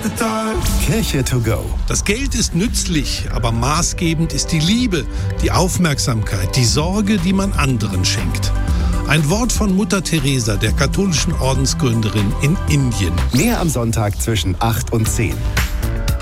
Kirche to go. Das Geld ist nützlich, aber maßgebend ist die Liebe, die Aufmerksamkeit, die Sorge, die man anderen schenkt. Ein Wort von Mutter Teresa, der katholischen Ordensgründerin in Indien. Mehr am Sonntag zwischen 8 und 10.